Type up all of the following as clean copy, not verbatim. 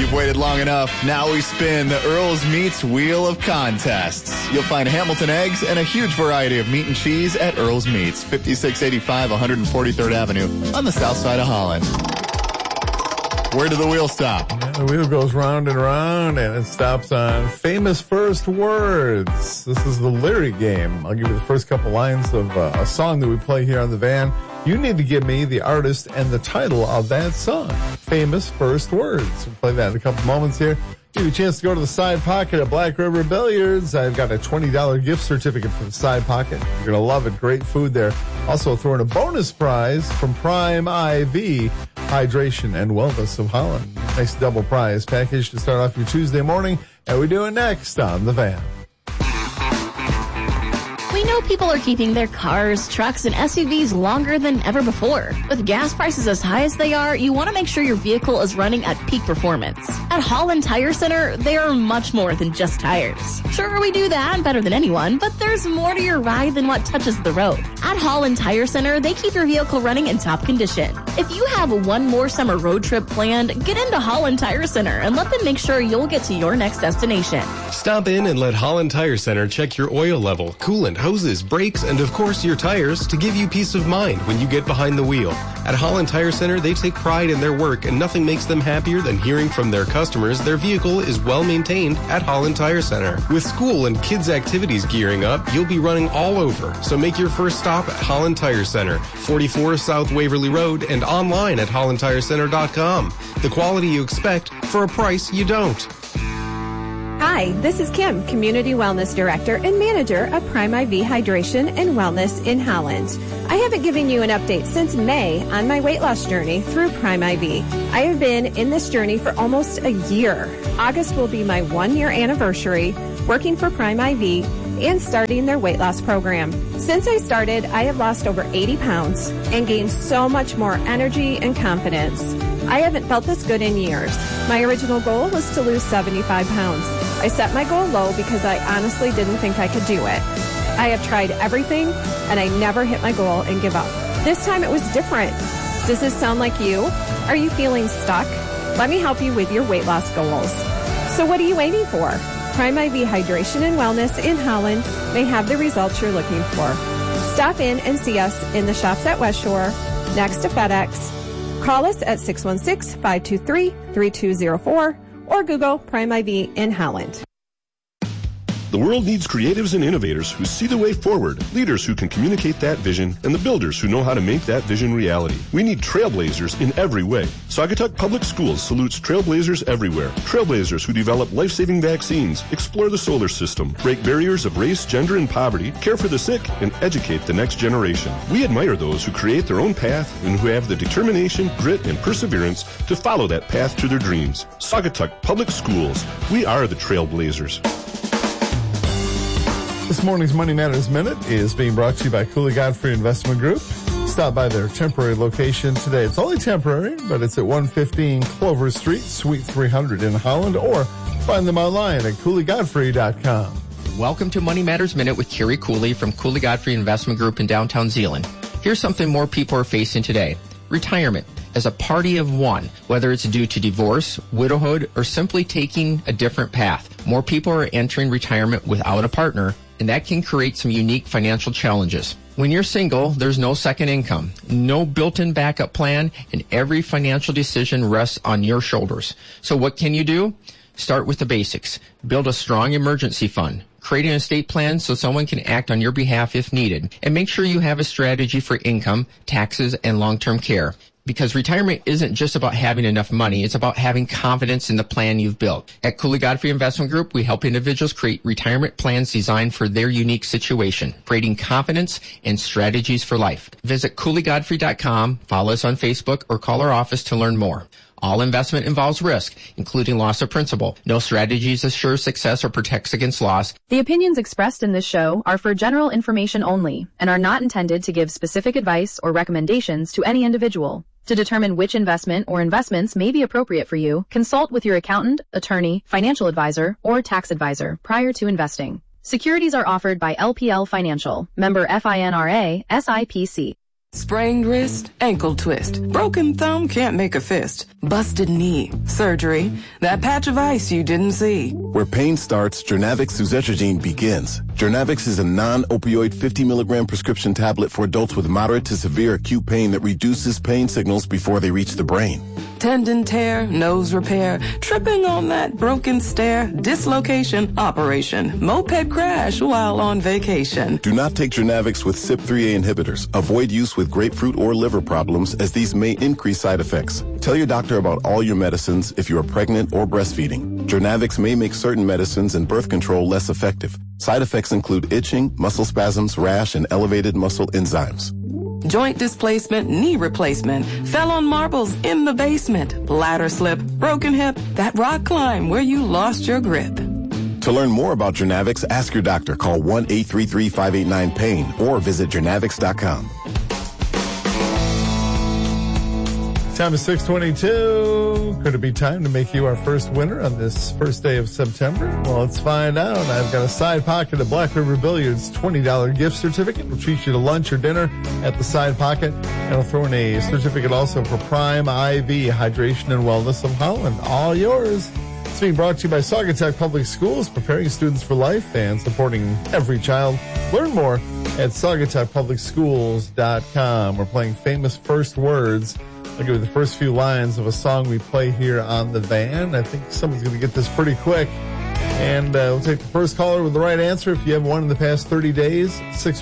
You've waited long enough. Now we spin the Earl's Meats Wheel of Contests. You'll find Hamilton eggs and a huge variety of meat and cheese at Earl's Meats, 5685 143rd Avenue on the south side of Holland. Where did the wheel stop? The wheel goes round and round, and it stops on famous first words. This is the lyric game. I'll give you the first couple lines of a song that we play here on the van. You need to give me the artist and the title of that song. Famous first words. We'll play that in a couple moments here. Give you a chance to go to the Side Pocket at Black River Billiards. I've got a $20 gift certificate for the Side Pocket. You're going to love it. Great food there. Also throw in a bonus prize from Prime IV, Hydration and Wellness of Holland. Nice double prize package to start off your Tuesday morning. And we do it next on The Van. We know people are keeping their cars, trucks, and SUVs longer than ever before. With gas prices as high as they are, you want to make sure your vehicle is running at peak performance. At Holland Tire Center, they are much more than just tires. Sure, we do that better than anyone, but there's more to your ride than what touches the road. At Holland Tire Center, they keep your vehicle running in top condition. If you have one more summer road trip planned, get into Holland Tire Center and let them make sure you'll get to your next destination. Stop in and let Holland Tire Center check your oil level, coolant, hoses, brakes, and of course your tires to give you peace of mind when you get behind the wheel. At Holland Tire Center, they take pride in their work, and nothing makes them happier than hearing from their customers their vehicle is well maintained at Holland Tire Center. With school and kids' activities gearing up, you'll be running all over. So make your first stop at Holland Tire Center, 44 South Waverly Road, and online at hollandtirecenter.com. The quality you expect for a price you don't. Hi, this is Kim, Community Wellness Director and Manager of Prime IV Hydration and Wellness in Holland. I haven't given you an update since May on my weight loss journey through Prime IV. I have been in this journey for almost a year. August will be my 1-year anniversary working for Prime IV and starting their weight loss program. Since I started, I have lost over 80 pounds and gained so much more energy and confidence. I haven't felt this good in years. My original goal was to lose 75 pounds. I set my goal low because I honestly didn't think I could do it. I have tried everything, and I never hit my goal and give up. This time it was different. Does this sound like you? Are you feeling stuck? Let me help you with your weight loss goals. So what are you waiting for? Prime IV Hydration and Wellness in Holland may have the results you're looking for. Stop in and see us in the shops at West Shore, next to FedEx. Call us at 616-523-3204 or Google Prime IV in Holland. The world needs creatives and innovators who see the way forward, leaders who can communicate that vision, and the builders who know how to make that vision reality. We need trailblazers in every way. Saugatuck Public Schools salutes trailblazers everywhere. Trailblazers who develop life-saving vaccines, explore the solar system, break barriers of race, gender, and poverty, care for the sick, and educate the next generation. We admire those who create their own path and who have the determination, grit, and perseverance to follow that path to their dreams. Saugatuck Public Schools. We are the trailblazers. This morning's Money Matters Minute is being brought to you by Cooley Godfrey Investment Group. Stop by their temporary location today. It's only temporary, but it's at 115 Clover Street, Suite 300 in Holland, or find them online at CooleyGodfrey.com. Welcome to Money Matters Minute with Kerry Cooley from Cooley Godfrey Investment Group in downtown Zeeland. Here's something more people are facing today. Retirement. As a party of one, whether it's due to divorce, widowhood, or simply taking a different path. More people are entering retirement without a partner, and that can create some unique financial challenges. When you're single, there's no second income, no built-in backup plan, and every financial decision rests on your shoulders. So what can you do? Start with the basics. Build a strong emergency fund. Create an estate plan so someone can act on your behalf if needed. And make sure you have a strategy for income, taxes, and long-term care. Because retirement isn't just about having enough money, it's about having confidence in the plan you've built. At Cooley Godfrey Investment Group, we help individuals create retirement plans designed for their unique situation, creating confidence and strategies for life. Visit CooleyGodfrey.com, follow us on Facebook, or call our office to learn more. All investment involves risk, including loss of principal. No strategies assure success or protects against loss. The opinions expressed in this show are for general information only and are not intended to give specific advice or recommendations to any individual. To determine which investment or investments may be appropriate for you, consult with your accountant, attorney, financial advisor, or tax advisor prior to investing. Securities are offered by LPL Financial, member FINRA, SIPC. Sprained wrist, ankle twist, broken thumb, can't make a fist, busted knee, surgery, that patch of ice you didn't see. Where pain starts, Jernavix suzetrigine begins. Jernavix is a non-opioid 50 milligram prescription tablet for adults with moderate to severe acute pain that reduces pain signals before they reach the brain. Tendon tear, nose repair, tripping on that broken stair, dislocation, operation, moped crash while on vacation. Do not take Jernavix with CYP3A inhibitors. Avoid use with grapefruit or liver problems as these may increase side effects. Tell your doctor about all your medicines if you are pregnant or breastfeeding. Jernavix may make certain medicines and birth control less effective. Side effects include itching, muscle spasms, rash, and elevated muscle enzymes. Joint displacement, knee replacement, fell on marbles in the basement, bladder slip, broken hip, that rock climb where you lost your grip. To learn more about Jernavix, ask your doctor. Call 1-833-589-PAIN or visit Jernavix.com. Time is 6:22. Could it be time to make you our first winner on this first day of September? Well, let's find out. I've got a side pocket of Black River Billiards $20 gift certificate. We'll treat you to lunch or dinner at the side pocket. And I'll throw in a certificate also for Prime IV Hydration and Wellness of Holland. All yours. It's being brought to you by Saugatuck Public Schools, preparing students for life and supporting every child. Learn more at SaugatuckPublicSchools.com. We're playing famous first words. I'll give you the first few lines of a song we play here on the van. I think someone's going to get this pretty quick. And we'll take the first caller with the right answer. If you have one in the past 30 days,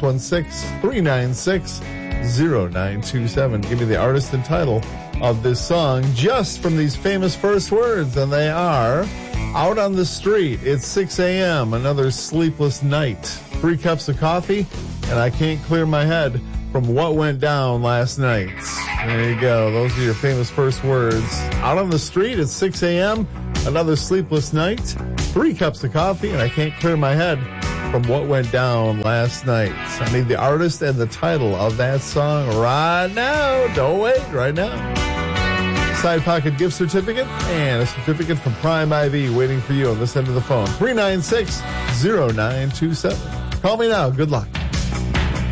616-396-0927. Give me the artist and title of this song just from these famous first words. And they are Out on the Street. It's 6 a.m. Another sleepless night. 3 cups of coffee, and I can't clear my head from what went down last night. There you go. Those are your famous first words. Out on the street at 6 a.m. Another sleepless night. 3 cups of coffee, and I can't clear my head from what went down last night. I need the artist and the title of that song right now. Don't wait. Right now. Side pocket gift certificate and a certificate from Prime IV waiting for you on this end of the phone. 396-0927. Call me now. Good luck.